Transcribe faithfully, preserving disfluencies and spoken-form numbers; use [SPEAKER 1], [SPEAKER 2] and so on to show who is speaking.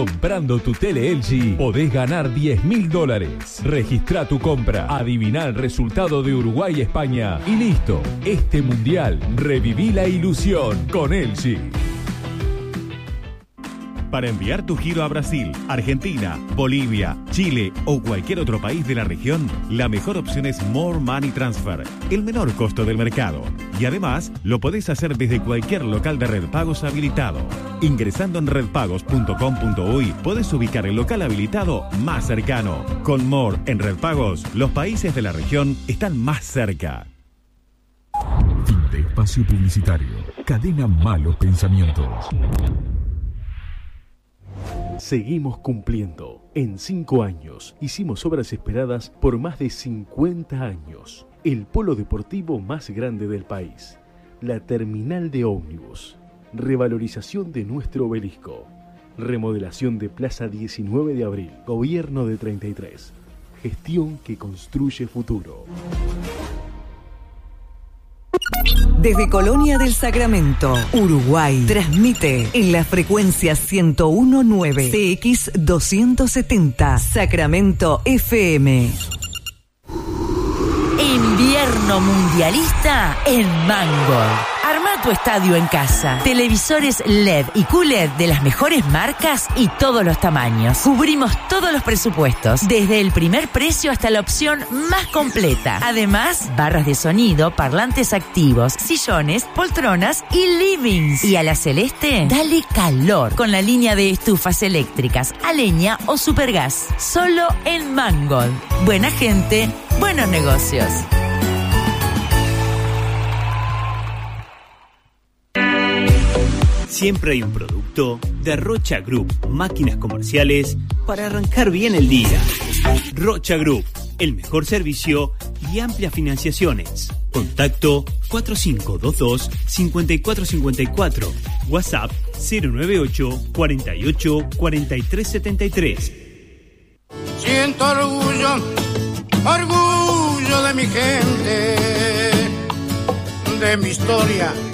[SPEAKER 1] Comprando tu tele L G podés ganar diez mil dólares. Registra tu compra, adivina el resultado de Uruguay-España y listo. Este mundial, reviví la ilusión con L G.
[SPEAKER 2] Para enviar tu giro a Brasil, Argentina, Bolivia, Chile o cualquier otro país de la región, la mejor opción es More Money Transfer, el menor costo del mercado. Y además, lo podés hacer desde cualquier local de Red Pagos habilitado. Ingresando en red pagos punto com punto uy, podés ubicar el local habilitado más cercano. Con More en Red Pagos, los países de la región están más cerca.
[SPEAKER 3] Fin de espacio publicitario. Cadena Malos Pensamientos.
[SPEAKER 4] Seguimos cumpliendo. En cinco años hicimos obras esperadas por más de cincuenta años. El polo deportivo más grande del país. La terminal de ómnibus. Revalorización de nuestro obelisco. Remodelación de Plaza diecinueve de abril. Gobierno de treinta y tres. Gestión que construye futuro.
[SPEAKER 5] Desde Colonia del Sacramento, Uruguay, transmite en la frecuencia ciento uno punto nueve C X doscientos setenta, Sacramento F M.
[SPEAKER 6] Invierno mundialista en Mangold. Arma tu estadio en casa. Televisores L E D y Q L E D de las mejores marcas y todos los tamaños. Cubrimos todos los presupuestos, desde el primer precio hasta la opción más completa. Además, barras de sonido, parlantes activos, sillones, poltronas y livings. Y a la celeste, dale calor con la línea de estufas eléctricas, a leña o supergas. Solo en Mangold. Buena gente, buenos negocios.
[SPEAKER 7] Siempre hay un producto de Rocha Group, máquinas comerciales para arrancar bien el día. Rocha Group, el mejor servicio y amplias financiaciones. Contacto cuatro cinco dos dos, cinco cuatro cinco cuatro, WhatsApp cero nueve ocho, cuarenta y ocho, cuarenta y tres setenta y tres.
[SPEAKER 8] Siento orgullo, orgullo de mi gente, de mi historia.